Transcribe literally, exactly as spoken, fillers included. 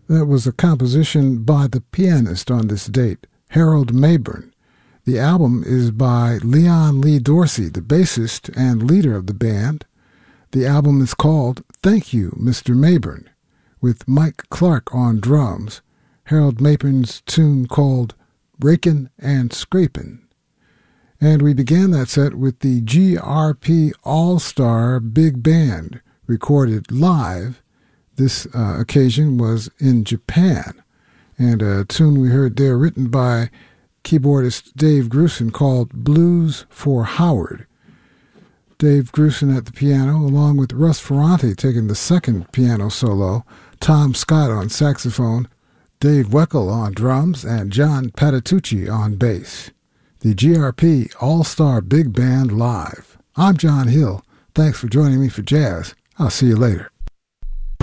That was a composition by the pianist on this date, Harold Mabern. The album is by Leon Lee Dorsey, the bassist and leader of the band. The album is called Thank You, Mister Mabern, with Mike Clark on drums, Harold Mabern's tune called Rakin' and Scrapin'. And we began that set with the G R P All-Star Big Band, recorded live. This uh, occasion was in Japan, and a tune we heard there written by keyboardist Dave Grusin called Blues for Howard. Dave Grusin at the piano, along with Russ Ferrante taking the second piano solo, Tom Scott on saxophone, Dave Weckl on drums, and John Patitucci on bass. The G R P All-Star Big Band live. I'm John Hill. Thanks for joining me for jazz. I'll see you later.